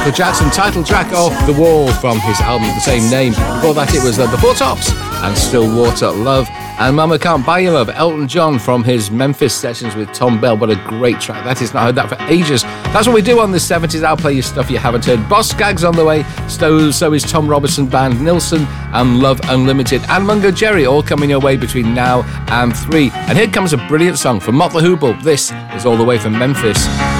Michael Jackson, title track of The Wall from his album of the same name. Before that it was The Four Tops and Stillwater Love, and Mama Can't Buy You Love, Elton John from his Memphis sessions with Tom Bell. What a great track that is. Not heard that for ages. That's what we do on the 70s. I'll play you stuff you haven't heard. Boss Skaggs on the way, so is Tom Robertson Band, Nilsson and Love Unlimited, and Mungo Jerry, all coming your way between now and 3. And here comes a brilliant song from Mott the Hoople. This is all the way from Memphis.